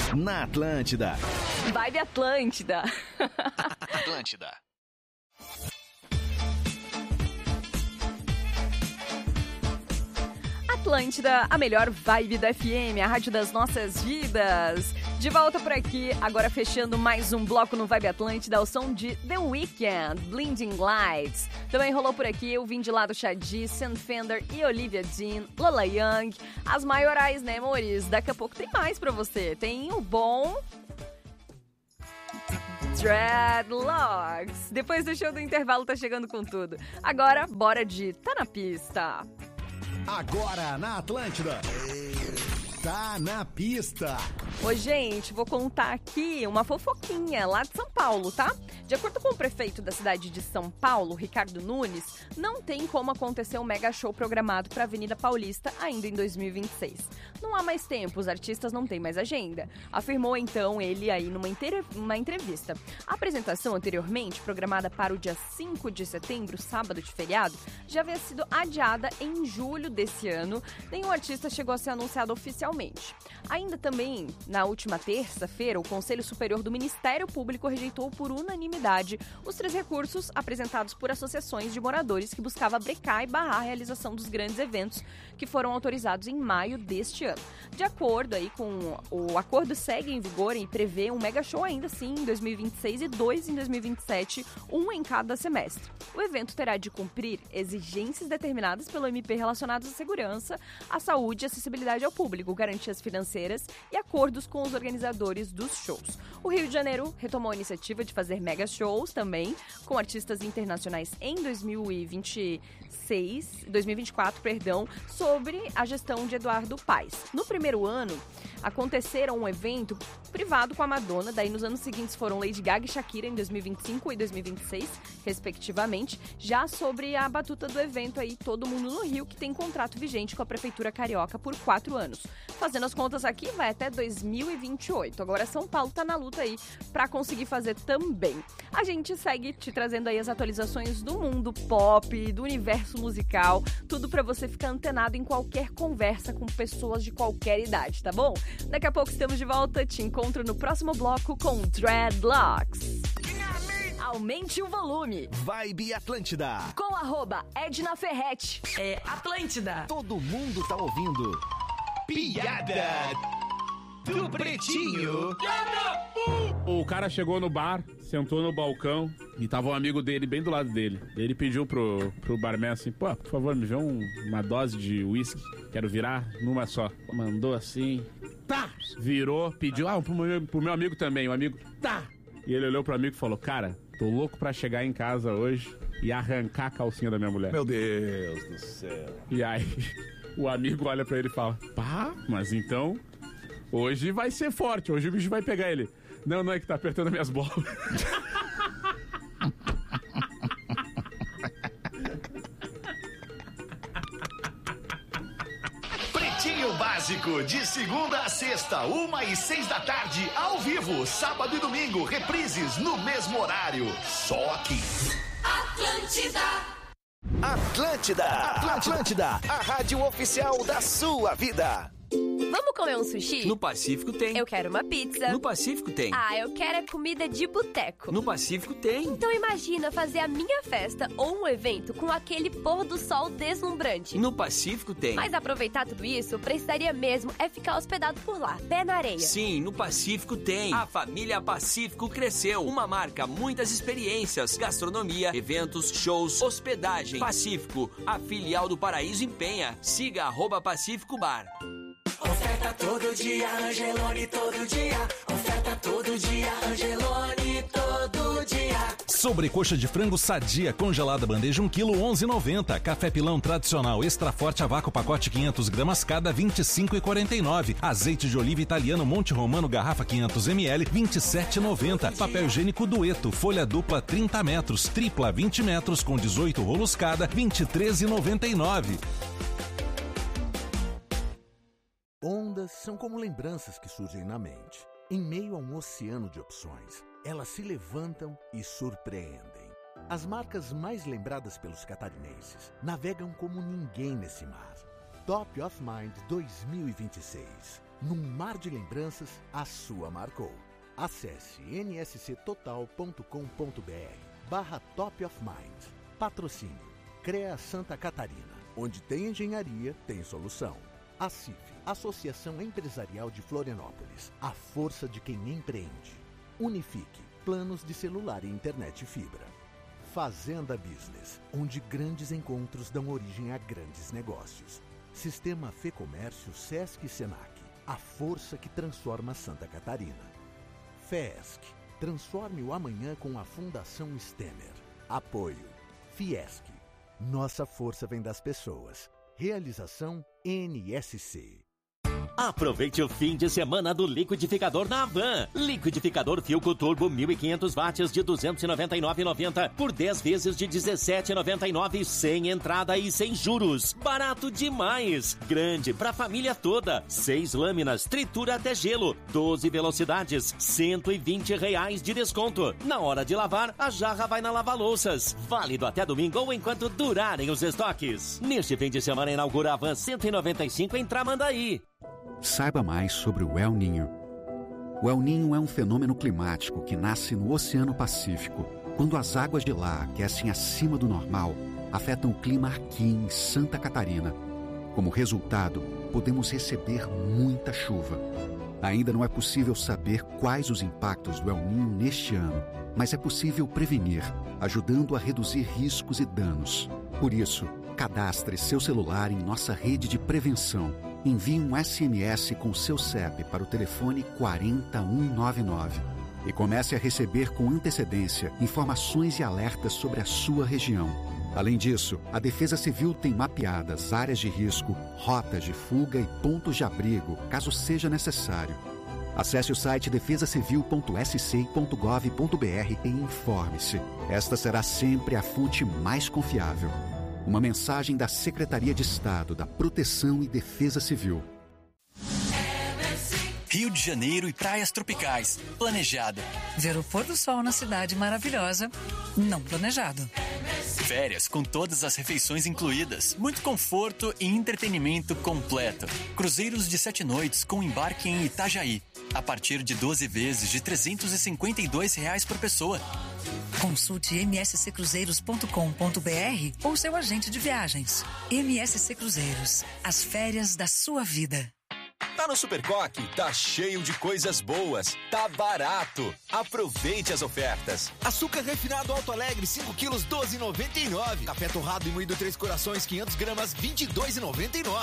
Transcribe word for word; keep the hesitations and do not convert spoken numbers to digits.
na Atlântida. Vibe Atlântida. Atlântida. Atlântida, a melhor vibe da F M, a rádio das nossas vidas. De volta por aqui, agora fechando mais um bloco no Vibe Atlântida, ao som de The Weeknd, Blinding Lights. Também rolou por aqui, eu vim de lá do Shadi, Sam Fender e Olivia Dean, Lola Young, as maiorais, né, amores? Daqui a pouco tem mais pra você. Tem o bom... Dreadlocks. Depois do show do intervalo, tá chegando com tudo. Agora, bora de Tá na Pista. Agora na Atlântida. Tá na Pista. Ô, gente, vou contar aqui uma fofoquinha lá de São Paulo, tá? De acordo com o prefeito da cidade de São Paulo, Ricardo Nunes, não tem como acontecer um mega show programado para a Avenida Paulista ainda em dois mil e vinte e seis. Não há mais tempo, os artistas não têm mais agenda. Afirmou então ele aí numa inter... uma entrevista. A apresentação anteriormente, programada para o dia cinco de setembro, sábado de feriado, já havia sido adiada em julho desse ano. Nenhum artista chegou a ser anunciado oficialmente. Ainda também, na última terça-feira, o Conselho Superior do Ministério Público rejeitou por unanimidade os três recursos apresentados por associações de moradores que buscavam brecar e barrar a realização dos grandes eventos que foram autorizados em maio deste ano. De acordo aí com o acordo, segue em vigor e prevê um mega show ainda assim em dois mil e vinte e seis e dois em dois mil e vinte e sete, um em cada semestre. O evento terá de cumprir exigências determinadas pelo M P relacionadas à segurança, à saúde e acessibilidade ao público, garantias financeiras e acordos com os organizadores dos shows. O Rio de Janeiro retomou a iniciativa de fazer mega shows também, com artistas internacionais em dois mil e vinte e seis, dois mil e vinte e quatro, perdão, sobre a gestão de Eduardo Paes. No primeiro ano, aconteceram um evento privado com a Madonna, daí nos anos seguintes foram Lady Gaga e Shakira em dois mil e vinte e cinco e dois mil e vinte e seis, respectivamente. Já sobre a batuta do evento aí, Todo Mundo no Rio, que tem contrato vigente com a Prefeitura Carioca por quatro anos. Fazendo as contas aqui, vai até dois mil e vinte e oito. Agora São Paulo tá na luta aí pra conseguir fazer também. A gente segue te trazendo aí as atualizações do mundo pop, do universo musical, tudo pra você ficar antenado em qualquer conversa com pessoas de qualquer idade, tá bom? Daqui a pouco estamos de volta, te encontro no próximo bloco com Dreadlocks. Aumente o volume. Vibe Atlântida. Com arroba Edna Ferretti. É Atlântida. Todo mundo tá ouvindo. Piada do Pretinho. O cara chegou no bar, sentou no balcão e tava um amigo dele bem do lado dele. Ele pediu pro, pro barman assim, pô, por favor, me vê um, uma dose de uísque. Quero virar numa só. Mandou assim, tá! Virou, pediu, ah, pro meu, pro meu amigo também. O amigo, tá! E ele olhou pro amigo e falou, cara, tô louco pra chegar em casa hoje e arrancar a calcinha da minha mulher. Meu Deus do céu. E aí, o amigo olha pra ele e fala, pá, mas então, hoje vai ser forte, hoje o bicho vai pegar ele. Não, não é que tá apertando minhas bolas. Pretinho Básico, de segunda a sexta, uma e seis da tarde, ao vivo, sábado e domingo, reprises no mesmo horário. Só aqui. Atlântida. Atlântida, Atlântida, a rádio oficial da sua vida. Vamos comer um sushi? No Pacífico tem. Eu quero uma pizza. No Pacífico tem. Ah, eu quero é comida de boteco. No Pacífico tem. Então imagina fazer a minha festa ou um evento com aquele pôr do sol deslumbrante. No Pacífico tem. Mas aproveitar tudo isso, precisaria mesmo é ficar hospedado por lá, pé na areia. Sim, no Pacífico tem. A família Pacífico cresceu. Uma marca, muitas experiências, gastronomia, eventos, shows, hospedagem. Pacífico, a filial do Paraíso em Penha. Siga arroba Pacífico Bar. Oferta todo dia, Angelone todo dia. Oferta todo dia, Angelone todo dia. Sobrecoxa de frango sadia congelada bandeja um quilo onze e noventa. Café pilão tradicional extra forte a vácuo pacote quinhentas gramas cada vinte e cinco e quarenta e nove. Azeite de oliva italiano Monte Romano garrafa quinhentos mililitros vinte e sete e noventa. Papel higiênico Dueto folha dupla trinta metros, tripla vinte metros com dezoito rolos cada vinte e três e noventa e nove. Ondas são como lembranças que surgem na mente. Em meio a um oceano de opções, elas se levantam e surpreendem. As marcas mais lembradas pelos catarinenses navegam como ninguém nesse mar. Top of Mind dois mil e vinte e seis. Num mar de lembranças, a sua marcou. Acesse n s c total ponto com ponto b r barra Top of Mind. Patrocínio CREA Santa Catarina. Onde tem engenharia, tem solução. A C I F, Associação Empresarial de Florianópolis. A força de quem empreende. Unifique, planos de celular e internet fibra. Fazenda Business, onde grandes encontros dão origem a grandes negócios. Sistema Fê Comércio Sesc e Senac. A força que transforma Santa Catarina. FESC, transforme o amanhã com a Fundação Stemer. Apoio Fiesc. Nossa força vem das pessoas. Realização N S C. Aproveite o fim de semana do liquidificador na Havan. Liquidificador Philco Turbo mil e quinhentos watts de duzentos e noventa e nove reais e noventa centavos por dez vezes de dezessete reais e noventa e nove centavos sem entrada e sem juros. Barato demais. Grande pra família toda. Seis lâminas, tritura até gelo. doze velocidades, cento e vinte reais de desconto. Na hora de lavar, a jarra vai na lava-louças. Válido até domingo ou enquanto durarem os estoques. Neste fim de semana inaugura a Havan cento e noventa e cinco em Tramandaí. Saiba mais sobre o El Niño. O El Niño é um fenômeno climático que nasce no Oceano Pacífico. Quando as águas de lá aquecem acima do normal, afetam o clima aqui em Santa Catarina. Como resultado, podemos receber muita chuva. Ainda não é possível saber quais os impactos do El Niño neste ano, mas é possível prevenir, ajudando a reduzir riscos e danos. Por isso, cadastre seu celular em nossa rede de prevenção. Envie um S M S com seu C E P para o telefone quatro zero um nove nove e comece a receber com antecedência informações e alertas sobre a sua região. Além disso, a Defesa Civil tem mapeadas áreas de risco, rotas de fuga e pontos de abrigo, caso seja necessário. Acesse o site defesa civil ponto s c ponto gov ponto b r e informe-se. Esta será sempre a fonte mais confiável. Uma mensagem da Secretaria de Estado da Proteção e Defesa Civil. Rio de Janeiro e praias tropicais. Planejado. Ver o pôr do sol na cidade maravilhosa. Não planejado. Férias com todas as refeições incluídas. Muito conforto e entretenimento completo. Cruzeiros de sete noites com embarque em Itajaí. A partir de doze vezes de trezentos e cinquenta e dois reais por pessoa. Consulte m s c cruzeiros ponto com ponto b r ou seu agente de viagens. M S C Cruzeiros. As férias da sua vida. Tá no Supercoque, tá cheio de coisas boas, tá barato. Aproveite as ofertas. Açúcar refinado Alto Alegre, cinco quilos, doze reais e noventa e nove centavos. Café torrado e moído Três Corações, quinhentas gramas, vinte e dois reais e noventa e nove centavos.